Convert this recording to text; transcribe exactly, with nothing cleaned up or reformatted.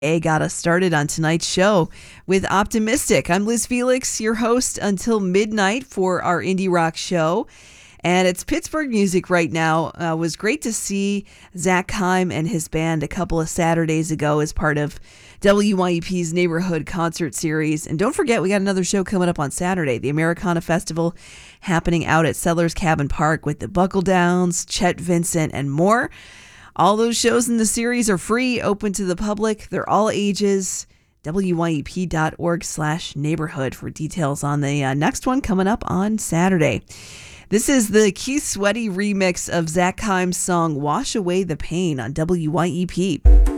A got us started on tonight's show with Optimistic. I'm Liz Felix, your host until midnight for our indie rock show. And it's Pittsburgh music right now. Uh, it was great to see Zach Keim and his band a couple of Saturdays ago as part of W Y E P's Neighborhood Concert Series. And don't forget, we got another show coming up on Saturday, the Americana Festival, happening out at Settlers Cabin Park with the Buckle Downs, Chet Vincent, and more. All those shows in the series are free, open to the public. They're all ages. W Y E P dot org slash neighborhood for details on the uh, next one coming up on Saturday. This is the Keith Sweaty remix of Zach Keim's song Wash Away the Pain on W Y E P.